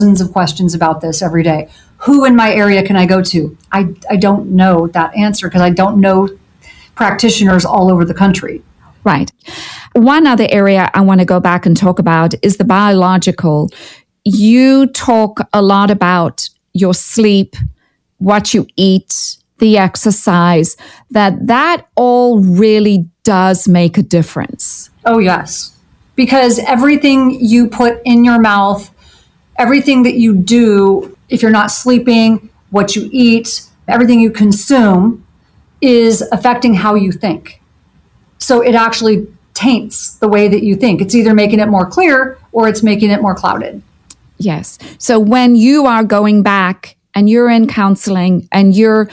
of questions about this every day. Who in my area can I go to? I don't know that answer because I don't know practitioners all over the country. Right. One other area I want to go back and talk about is the biological. You talk a lot about your sleep, what you eat, the exercise, that all really does make a difference. Oh, yes. Because everything you put in your mouth, everything that you do, if you're not sleeping, what you eat, everything you consume is affecting how you think. So it actually taints the way that you think. It's either making it more clear or it's making it more clouded. Yes. So when you are going back and you're in counseling and you're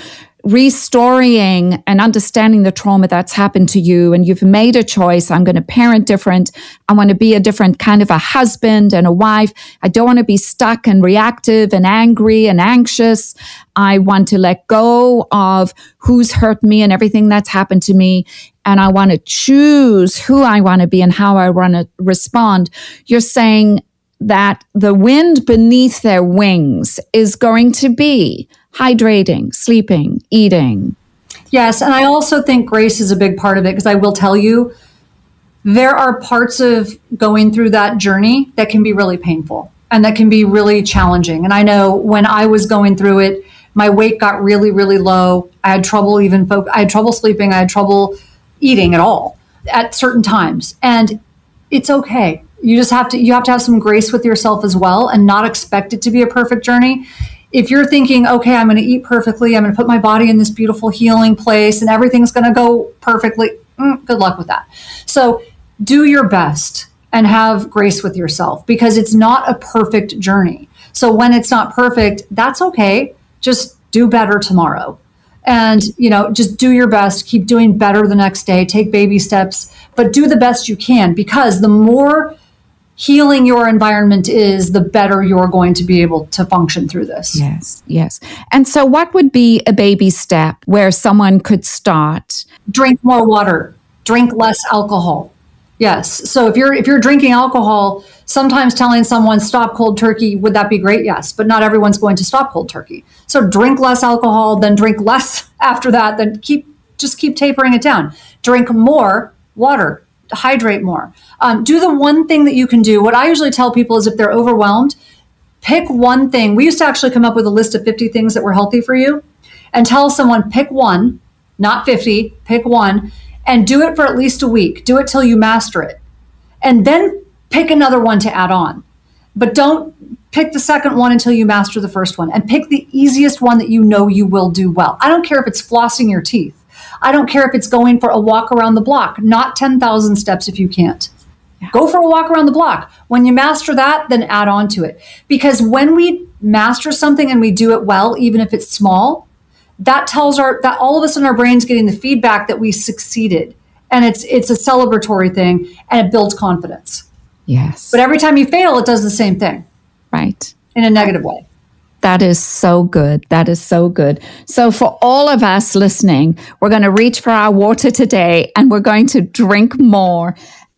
restoring and understanding the trauma that's happened to you, and you've made a choice, I'm going to parent different. I want to be a different kind of a husband and a wife. I don't want to be stuck and reactive and angry and anxious. I want to let go of who's hurt me and everything that's happened to me. And I want to choose who I want to be and how I want to respond. You're saying that the wind beneath their wings is going to be hydrating, sleeping, eating. Yes, and I also think grace is a big part of it because I will tell you, there are parts of going through that journey that can be really painful and that can be really challenging. And I know when I was going through it, my weight got really, really low. I had trouble I had trouble sleeping. I had trouble eating at all at certain times. And it's okay. You have to have some grace with yourself as well and not expect it to be a perfect journey. If you're thinking, okay, I'm going to eat perfectly, I'm going to put my body in this beautiful healing place and everything's going to go perfectly, good luck with that. So do your best and have grace with yourself because it's not a perfect journey. So when it's not perfect, that's okay. Just do better tomorrow. And, just do your best, keep doing better the next day, take baby steps, but do the best you can because the more healing your environment is, the better you're going to be able to function through this. Yes, yes. And so what would be a baby step where someone could start? Drink more water, drink less alcohol. Yes. So if you're drinking alcohol, sometimes telling someone stop cold turkey, would that be great? Yes. But not everyone's going to stop cold turkey. So drink less alcohol, then drink less after that, then keep tapering it down. Drink more water, hydrate more. Do the one thing that you can do. What I usually tell people is if they're overwhelmed, pick one thing. We used to actually come up with a list of 50 things that were healthy for you and tell someone pick one, not 50, pick one. And do it for at least a week. Do it till you master it. And then pick another one to add on. But don't pick the second one until you master the first one. And pick the easiest one that you know you will do well. I don't care if it's flossing your teeth. I don't care if it's going for a walk around the block. Not 10,000 steps if you can't. Yeah. Go for a walk around the block. When you master that, then add on to it. Because when we master something and we do it well, even if it's small, that tells that all of us in our brains getting the feedback that we succeeded. And it's a celebratory thing and it builds confidence. Yes. But every time you fail, it does the same thing. Right. In a negative way. That is so good. That is so good. So for all of us listening, we're going to reach for our water today and we're going to drink more.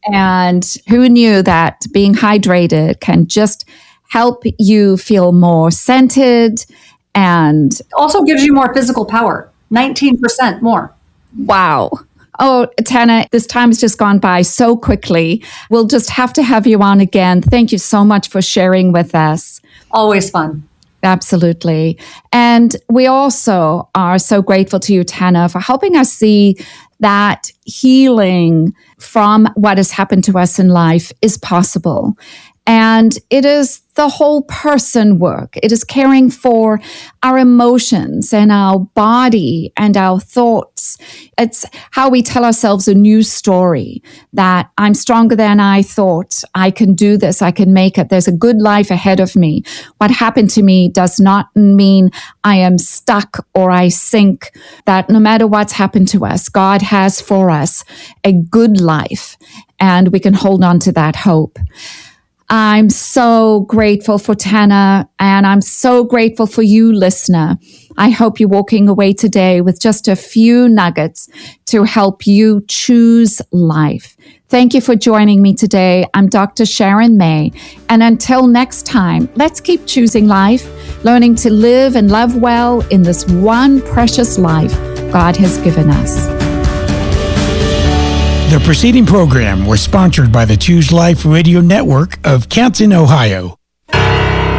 And who knew that being hydrated can just help you feel more centered and also gives you more physical power, 19% more. Wow. Oh, Tana, this time has just gone by so quickly. We'll just have to have you on again. Thank you so much for sharing with us. Always fun. Absolutely. And we also are so grateful to you, Tana, for helping us see that healing from what has happened to us in life is possible. And it is the whole person work. It is caring for our emotions and our body and our thoughts. It's how we tell ourselves a new story that I'm stronger than I thought. I can do this. I can make it. There's a good life ahead of me. What happened to me does not mean I am stuck or I sink. That no matter what's happened to us, God has for us a good life and we can hold on to that hope. I'm so grateful for Tana, and I'm so grateful for you, listener. I hope you're walking away today with just a few nuggets to help you choose life. Thank you for joining me today. I'm Dr. Sharon May. And until next time, let's keep choosing life, learning to live and love well in this one precious life God has given us. The preceding program was sponsored by the Choose Life Radio Network of Canton, Ohio.